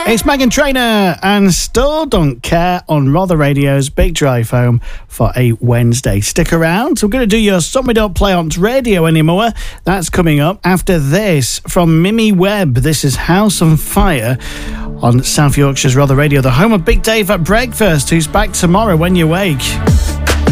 It's Meghan Trainor and Still Don't Care on Rother Radio's Big Drive Home for a Wednesday. Stick around. We're going to do your Something Don't Play on radio anymore. That's coming up after this from Mimi Webb. This is House on Fire on South Yorkshire's Rother Radio, the home of Big Dave at Breakfast, who's back tomorrow when you wake.